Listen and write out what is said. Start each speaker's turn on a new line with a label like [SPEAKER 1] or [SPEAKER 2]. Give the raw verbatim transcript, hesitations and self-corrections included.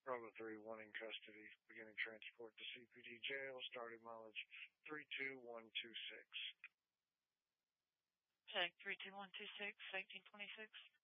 [SPEAKER 1] Bravo three one in custody, beginning transport to C P D jail, starting mileage three two one two six.
[SPEAKER 2] Check three two one two six, eighteen twenty-six.